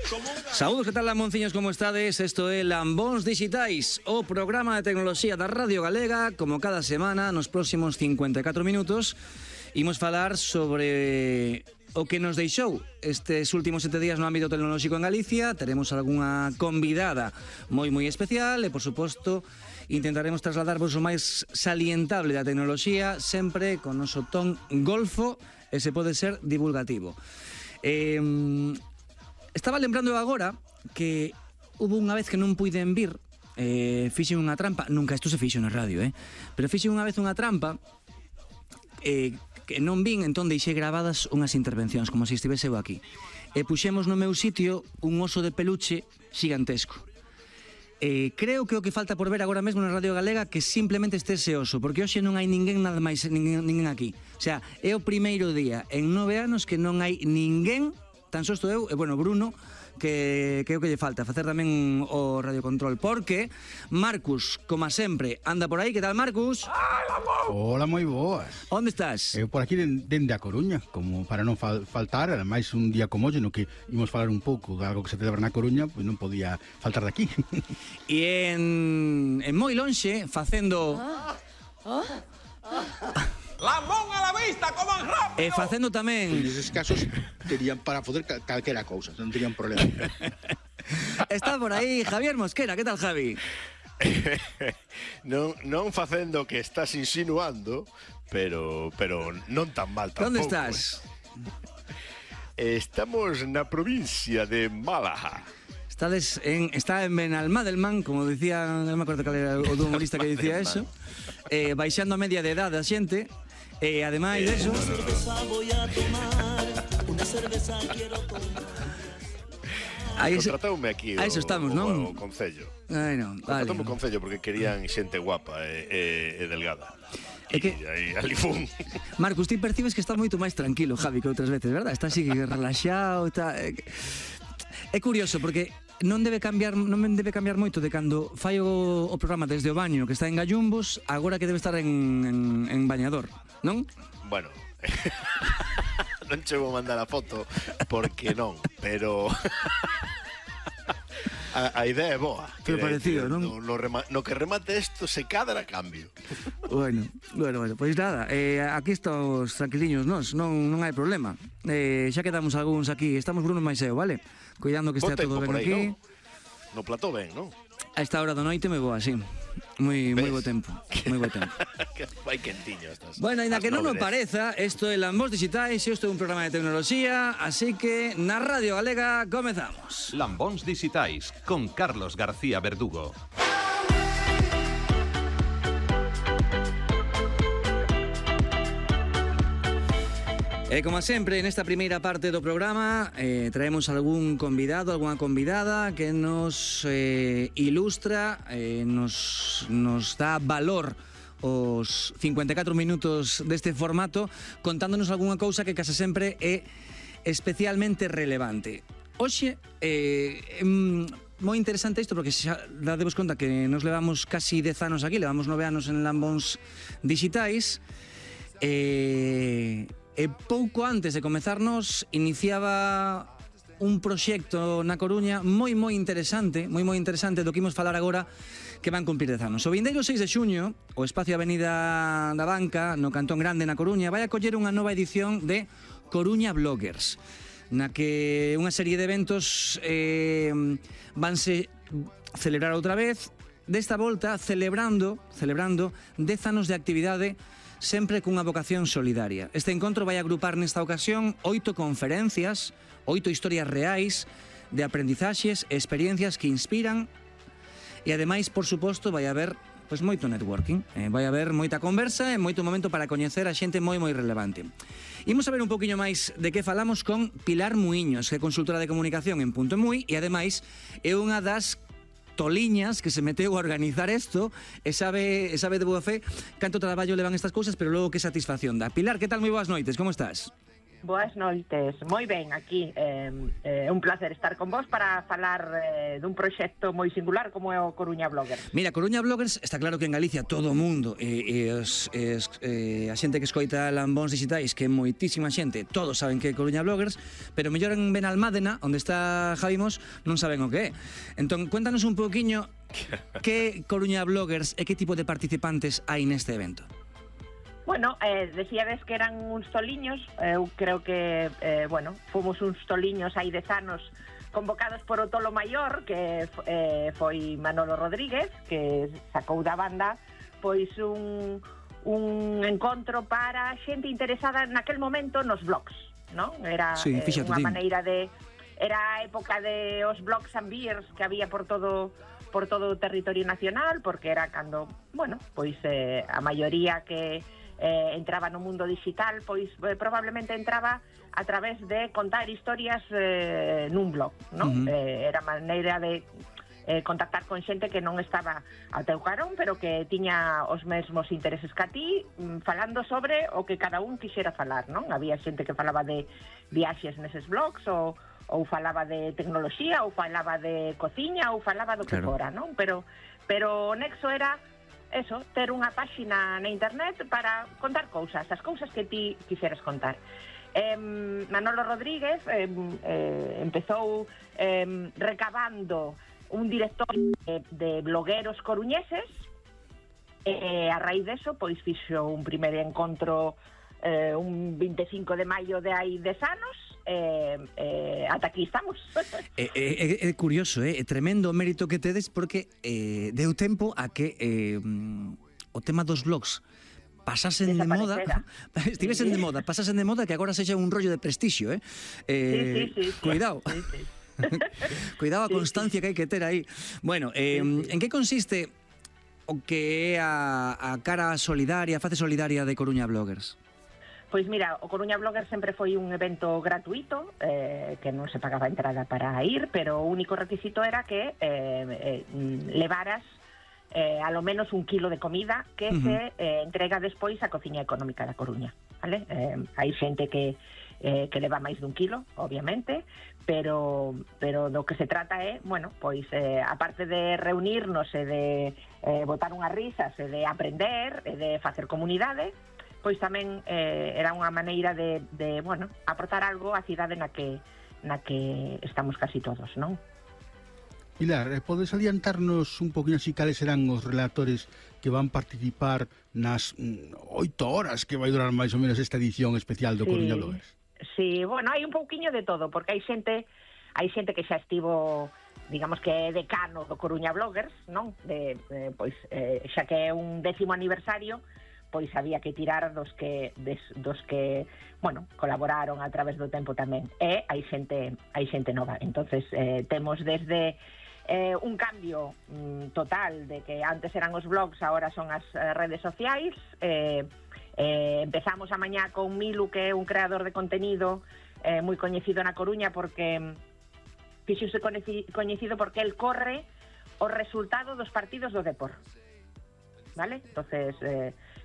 Saúdos, que tal, lamonciños, como estades? Isto é Lambóns Digitais, o programa de tecnoloxía da Radio Galega. Como cada semana, nos próximos 54 minutos, imos falar sobre o que nos deixou estes últimos 7 días no ámbito tecnolóxico en Galicia. Teremos algunha convidada moi especial e, por suposto, intentaremos trasladarvos o máis salientable da tecnoloxía, sempre con noso ton golfo e, se pode ser, divulgativo. Estaba lembrando agora que hubo unha vez que non puiden vir, fixen unha trampa, nunca isto se fixo na radio, pero fixen unha vez unha trampa que non vin, entón deixei grabadas unhas intervencións como se estivese eu aquí, e puxemos no meu sitio un oso de peluche xigantesco. Creo que o que falta por ver agora mesmo na Radio Galega que simplemente este ese oso, porque hoxe non hai ninguén nada máis, ninguén aquí. O sea, é o primeiro día en 9 anos que non hai ninguén, tan só estou eu, e bueno, Bruno, que é o que lle falta, facer tamén o radiocontrol, porque Marcus, como sempre, anda por aí. Que tal, Marcus? Hola, moi boas. Onde estás? Eu por aquí dende a Coruña, como para non faltar, ademais un día como hoxe no que imos falar un pouco de algo que se celebra na Coruña, pois non podía faltar de aquí. E en moi lonxe, facendo... Lambón a la vista, coman rápido. E facendo tamén... Neses casos terían para facer calquera cousa, non terían problema. Está por aí Javier Mosquera. Que tal, Javi? non facendo o que estás insinuando, pero non tan mal tampouco. Onde estás? Estamos na provincia de Málaga. Está en Benalmádena, como decía, non me acordo cal era o do humorista que dicía eso, baixando a media de edad da xente, e ademais deso... Contratoume aquí o Concello. Bueno, contratoume o Concello porque querían xente guapa e delgada. E aí ali fun. Marcos, ti percibes que está moito máis tranquilo, Javi, que outras veces, verdad? Está así relaxado, está... É curioso porque non debe cambiar moito de cando fai o programa desde o baño, que está en Gallumbos, agora que debe estar en bañador, non? Bueno, non che vou mandar a foto porque non, pero a idea é boa. Pero parecido, non? No que remate isto se cadra cambio. Bueno, pois nada, aquí estamos tranquiliños nós, non hai problema. Xa quedamos algúns aquí, estamos Bruno máis eu, vale? Cuidando que estea todo ben aquí. No plató ben, non? A esta hora da noite me vou así. Moi bo tempo, moi bo tempo. Vai quentiño estas. Bueno, ainda que non o pareza, isto é Lambóns Digitais, isto é un programa de tecnoloxía, así que na Radio Galega comezamos. Lambóns Digitais, con Carlos García Verdugo. E como sempre, nesta primeira parte do programa traemos algún convidado, algunha convidada que nos ilustra, nos dá valor os 54 minutos deste formato, contándonos algunha cousa que case sempre é especialmente relevante. Hoxe moi interesante isto porque xa dadevos conta que nos levamos casi 10 anos aquí, levamos 9 anos en Lambóns Digitais, e pouco antes de comezarnos iniciaba un proxecto na Coruña moi interesante do que imos falar agora, que van cumplir 10 anos. O vindeiro 6 de xuño, o espacio Avenida da Banca, no Cantón Grande, na Coruña, vai acoller unha nova edición de Coruña Bloggers, na que unha serie de eventos vanse celebrar outra vez, desta volta celebrando 10 anos de actividade, sempre cunha vocación solidaria. Este encontro vai agrupar nesta ocasión 8 conferencias, 8 historias reais de aprendizaxes e experiencias que inspiran, e ademais, por suposto, vai haber moito networking, vai haber moita conversa e moito momento para coñecer a xente moi relevante. Imos saber un poquinho máis de que falamos con Pilar Muiños, que é consultora de comunicación en Punto Mui, e ademais é unha das toliñas que se meteu a organizar isto e sabe de boa fe canto traballo levan estas cousas, pero logo que satisfacción dá. Pilar, que tal? Moi boas noites, como estás? Boas noites, moi ben aquí, un placer estar con vos para falar dun proxecto moi singular como é o Coruña Bloggers. Mira, Coruña Bloggers, está claro que en Galicia todo o mundo a xente que escoita Lambóns Digitais, que é moitísima xente, todos saben que é Coruña Bloggers, pero mellor en Benalmádena, onde está Javimos, non saben o que é. Entón, cuéntanos un pouquiño que Coruña Bloggers e que tipo de participantes hai neste evento. Bueno, decíades que eran uns toliños, eu creo que, fomos uns toliños hai 10 anos convocados por o tolo maior, que foi Manolo Rodríguez, que sacou da banda pois un encontro para xente interesada naquel momento nos blogs, non? Era unha maneira de... Era a época de os blogs and beers que había por todo o territorio nacional, porque era cando, pois a maioría que entraba no mundo digital, pois probablemente entraba a través de contar historias nun blog, non? Era maneira de contactar con xente que non estaba ao teu carón, pero que tiña os mesmos intereses que a ti, falando sobre o que cada un quixera falar, non? Había xente que falaba de viaxes neses blogs, ou falaba de tecnoloxía, ou falaba de cociña, ou falaba do que fora, non? Pero o nexo era eso, ter unha páxina na internet para contar cousas, as cousas que ti quixeras contar. Manolo Rodríguez empezou recabando un directorio de blogueros coruñeses, e a raíz deso, pois fixo un primeiro encontro un 25 de maio de hai 10 anos, ata aquí estamos. É curioso, é tremendo o mérito que tedes, porque deu tempo a que o tema dos blogs pasasen de moda, estivesen de moda, pasasen de moda, que agora sexa un rollo de prestixio, Sí. Cuidado. Sí. Cuidado a constancia que hai que ter aí. Bueno, en que consiste o que é a cara solidaria, a face solidaria de Coruña Bloggers? Pois mira, o Coruña Bloggers sempre foi un evento gratuito, que non se pagaba entrada para ir, pero o único requisito era que levaras a lo menos 1 kilo de comida que se entrega despois á Cociña Económica da Coruña, vale? Hai xente que leva máis de 1 kilo, obviamente, pero do que se trata é, pois, aparte de reunirnos e de botar unhas risas e de aprender e de facer comunidade, pois tamén era unha maneira de aportar algo á cidade na que estamos casi todos, non? Pilar, podes adiantarnos un poquinho así cales serán os relatores que van participar nas 8 horas que vai durar máis ou menos esta edición especial do Coruña Bloggers? Sí, hai un pouquiño de todo, porque hai xente que xa estivo, digamos que é decano do Coruña Bloggers, non? Pois xa que é un 10º aniversario, pois había que tirar dos que colaboraron a través do tempo tamén. E hai xente nova. Entonces temos desde un cambio total de que antes eran os blogs, agora son as redes sociais. Empezamos a mañá con Milu, que é un creador de contenido moi coñecido na Coruña, porque fixose coñecido porque el corre o resultado dos partidos do Depor, vale? Entonces